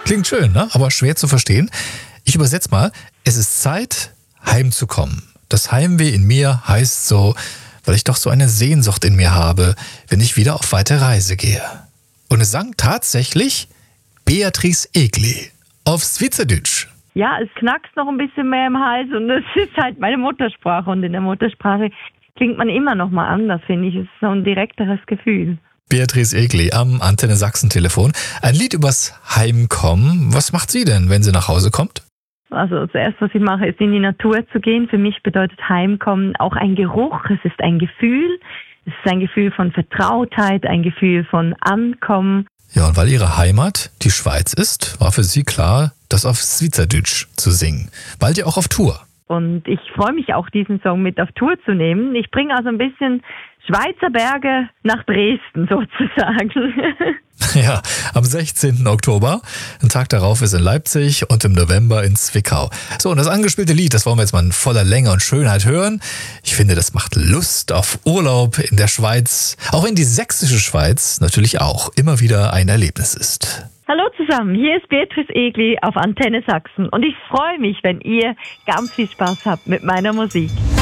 Klingt schön, ne? Aber schwer zu verstehen. Ich übersetze mal. Es ist Zeit, heimzukommen. Das Heimweh in mir heißt so, weil ich doch so eine Sehnsucht in mir habe, wenn ich wieder auf weite Reise gehe. Und es sang tatsächlich Beatrice Egli auf Schweizerdeutsch. Ja, es knackst noch ein bisschen mehr im Hals und es ist halt meine Muttersprache. Und in der Muttersprache klingt man immer noch mal anders, finde ich. Es ist so ein direkteres Gefühl. Beatrice Egli am Antenne Sachsen Telefon. Ein Lied übers Heimkommen. Was macht sie denn, wenn sie nach Hause kommt? Also zuerst, was ich mache, ist in die Natur zu gehen. Für mich bedeutet Heimkommen auch ein Geruch. Es ist ein Gefühl. Es ist ein Gefühl von Vertrautheit, ein Gefühl von Ankommen. Ja, und weil ihre Heimat die Schweiz ist, war für sie klar, das auf Schweizerdeutsch zu singen. Bald ja auch auf Tour. Und ich freue mich auch, diesen Song mit auf Tour zu nehmen. Ich bringe also ein bisschen Schweizer Berge nach Dresden sozusagen. Ja, am 16. Oktober. Ein Tag darauf ist in Leipzig und im November in Zwickau. So, und das angespielte Lied, das wollen wir jetzt mal in voller Länge und Schönheit hören. Ich finde, das macht Lust auf Urlaub in der Schweiz. Auch in die sächsische Schweiz natürlich auch immer wieder ein Erlebnis ist. Hallo zusammen, hier ist Beatrice Egli auf Antenne Sachsen und ich freue mich, wenn ihr ganz viel Spaß habt mit meiner Musik.